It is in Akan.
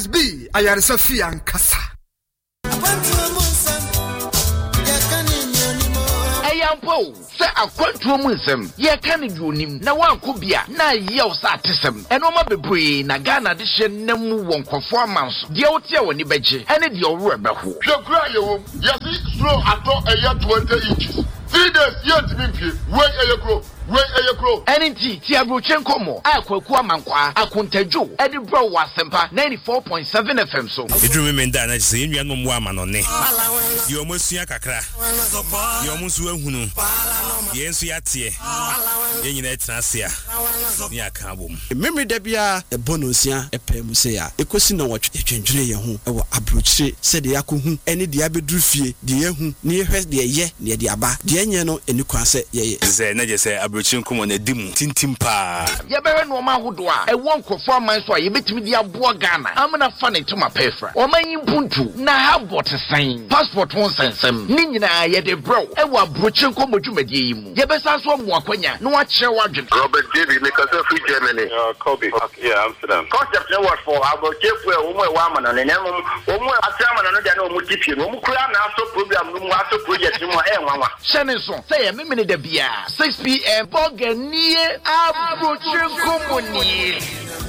B ayaresa fi ankasa Ayampo se akwantuo mu nsem ye ka ne duonim na wanko bia na ye wo sa atesem eno ma bebre na Ghana de hye namu wonkofo amanso de wote a woni beje ene de owro ebeho hwekura yewo yesi slow ato eya 20 inches 3 days yet me wey eyekro Enti ti abrochen komo akwaku amankwa akontajo edi bro wasempa 94.7 FM so edru me nda na se enua no mo amanone ye omasua kakra ye omusu ahunu ye ensu yatie ye nyina etrasia ni aka bom memre da bia ebonosia epem se ya ekosi na wotwe twendwene ye ho ewo abrochire se de yakohu ene de abedru fie de yehu ne yehwe de ye ne de aba de enye no eni kwa se ye ze na je se abrochire komo na dimu tintim pa ye bewe no ma hodo a ewo nkofo aman so a ye betimi de abo Ghana amna fa ne tuma pefra o man yimpuntu na ha botesan passport won sensem ni nyina ye de bro ewo abrochire komo dwumade yi mu ye besa so mo akwanya no a kire wadwen Robert David make us free Germany Kobe yeah Amsterdam concept what for abrochire for wo wa amana ne nemu wo mu atiama no de na wo mu tipie no mu kura na so program no mu aso project mu enwanwa shene so say ye memene da bia 6 p.m. Boganie abrochire komo ni